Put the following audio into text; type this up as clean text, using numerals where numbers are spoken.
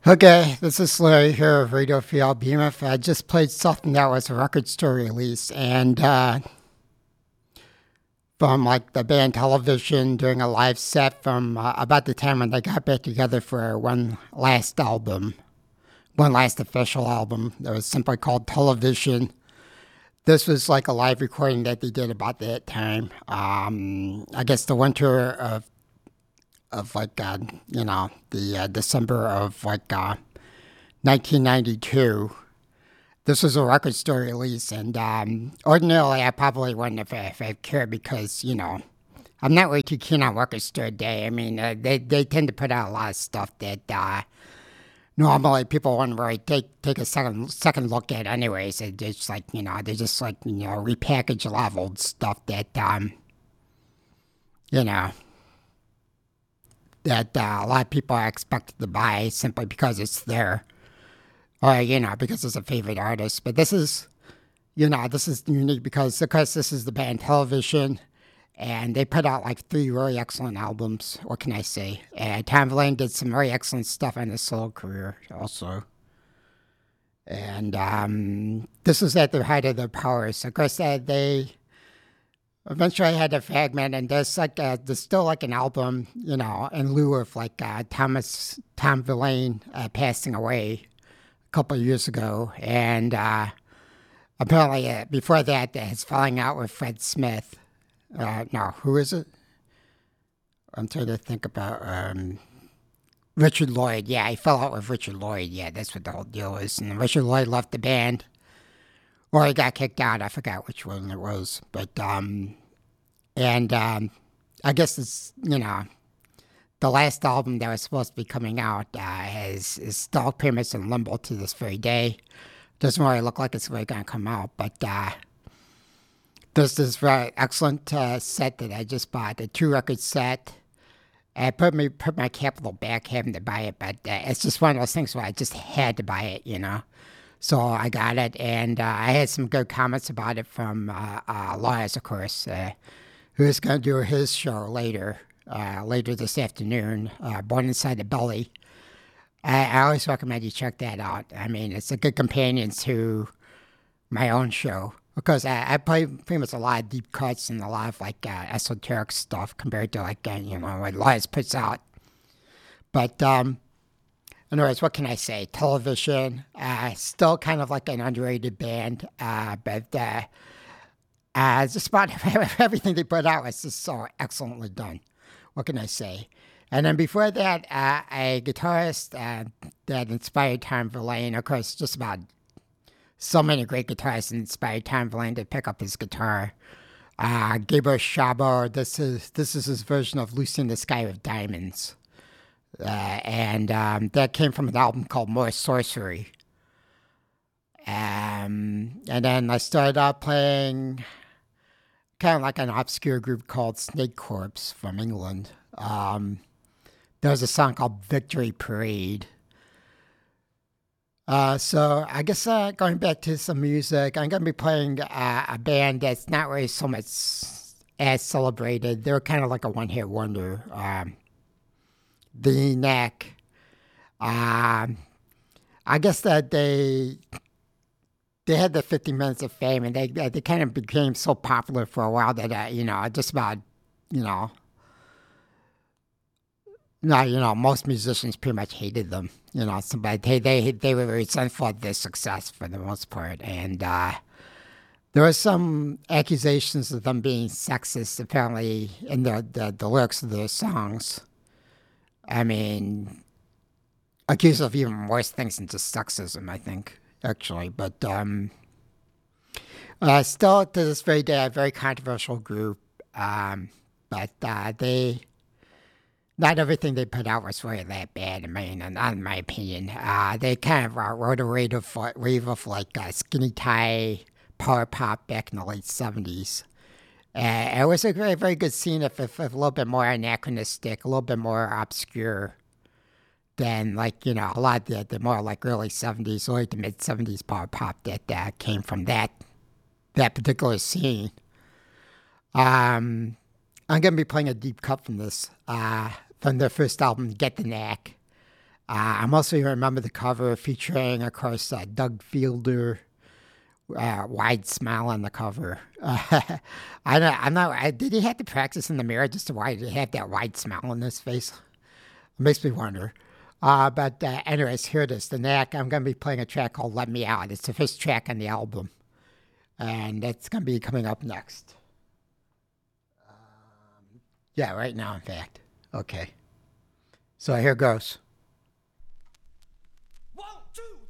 Okay, this is Larry here of Radio Free Behemoth. I just played something that was a record store release, and from like the band Television doing a live set from about the time when they got back together for one last album, one last official album that was simply called Television. This was like a live recording that they did about that time. I guess the winter of like the December of 1992. This was a record store release, and ordinarily I probably wouldn't have if I cared because I'm not really too keen on record store day. I mean they tend to put out a lot of stuff that normally people wouldn't really take a second look at anyways. They just repackage a lot of old stuff that that a lot of people are expected to buy simply because it's there, or because it's a favorite artist. But this is unique because of course this is the band Television, and they put out like 3 really excellent albums. What can I say? Tom Verlaine did some very excellent stuff on his solo career also, and this was at the height of their powers. Of course, they eventually had a fragment, and there's still like an album, in lieu of Tom Verlaine passing away a couple of years ago, and apparently before that, his falling out with Fred Smith. No, who is it? I'm trying to think about Richard Lloyd. Yeah, he fell out with Richard Lloyd. Yeah, that's what the whole deal is. And Richard Lloyd left the band. Or he got kicked out. I forgot which one it was. But, I guess it's, the last album that was supposed to be coming out is still pretty much in limbo to this very day. Doesn't really look like it's really going to come out. But there's this very excellent set that I just bought, a 2-record set. I put my capital back having to buy it, but it's just one of those things where I just had to buy it, So I got it, and I had some good comments about it from Lars, of course, who's going to do his show later this afternoon, Born Inside the Belly. I always recommend you check that out. I mean, it's a good companion to my own show, because I play pretty much a lot of deep cuts and a lot of esoteric stuff compared to what Lars puts out. But anyways, what can I say? Television, still kind of like an underrated band, but just about everything they put out was just so excellently done. What can I say? And then before that, a guitarist that inspired Tom Verlaine, of course, just about so many great guitarists inspired Tom Verlaine to pick up his guitar. Gabriel Szabo, this is his version of Lucy in the Sky with Diamonds. And that came from an album called More Sorcery. And then I started out playing kind of like an obscure group called Snake Corpse from England. There was a song called Victory Parade. So I guess going back to some music, I'm going to be playing a band that's not really so much as celebrated. They're kind of like a one-hit wonder. The Knack. I guess that they had the 50 Minutes of Fame, and they kind of became so popular for a while that just about most musicians pretty much hated them. They were resentful of their success for the most part, and there were some accusations of them being sexist apparently in the lyrics of their songs. I mean, accused of even worse things than just sexism, I think, actually. But still, to this very day, a very controversial group. But not everything they put out was really that bad, not in my opinion. They kind of rode a wave of skinny tie power pop back in the late 70s. It was a very, very good scene, if a little bit more anachronistic, a little bit more obscure than a lot of the more early 70s, early to mid 70s power pop that came from that particular scene. I'm going to be playing a deep cut from this, from their first album, Get the Knack. I mostly remember the cover featuring, of course, Doug Fielder, wide smile on the cover. I'm not. Did he have to practice in the mirror just to why did he have that wide smile on his face? It makes me wonder. But anyways, here it is. The Knack. I'm going to be playing a track called "Let Me Out." It's the first track on the album, and that's going to be coming up next. Yeah, right now, in fact. Okay. So here goes.